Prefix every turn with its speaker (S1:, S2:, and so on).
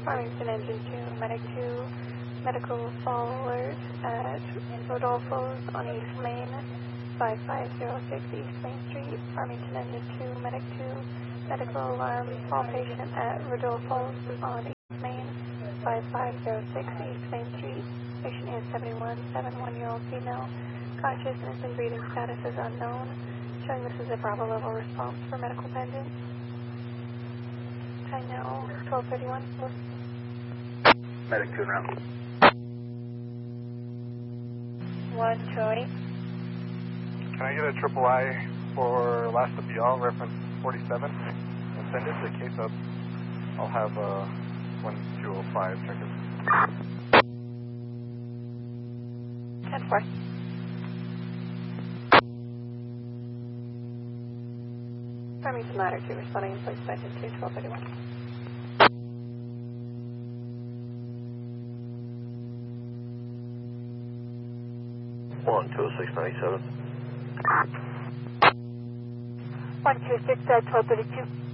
S1: Farmington Engine 2, Medic 2, medical fall alert at Rodolfo's on East Main, 5506 East Main Street. Farmington Engine 2, Medic 2, medical alarm, fall patient at Rodolfo's on East Main, 5506 East Main Street. Patient is 71-year-old female. Consciousness and breathing status is unknown. Showing this is a Bravo level response for medical pendant. I know, 1231.
S2: Medic 2 en route.
S1: 128.
S3: Can I get a triple I for last appeal, reference 47, and send it to case up? I'll have 1205 check it.
S1: 10-4. Farmington Ladder 2 responding in place by 1231.
S2: 12697.
S1: 126 1232.